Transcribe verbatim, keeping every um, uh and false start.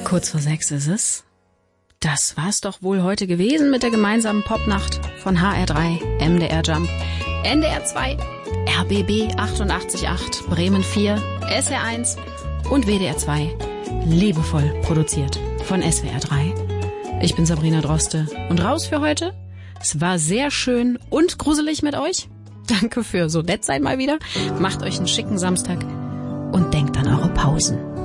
Kurz vor sechs ist es. Das war's doch wohl heute gewesen mit der gemeinsamen Popnacht von H R drei, M D R Jump, N D R zwei, R B B achtundachtzig Komma acht, Bremen vier, S W R eins und W D R zwei. Liebevoll produziert von S W R drei. Ich bin Sabrina Droste und raus für heute. Es war sehr schön und gruselig mit euch. Danke für so nett sein mal wieder. Macht euch einen schicken Samstag und denkt an eure Pausen.